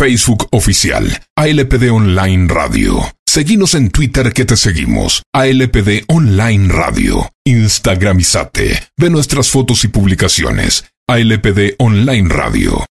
Facebook oficial, ALPD Online Radio. Seguinos en Twitter que te seguimos, ALPD Online Radio. Instagramizate, ve nuestras fotos y publicaciones, ALPD Online Radio.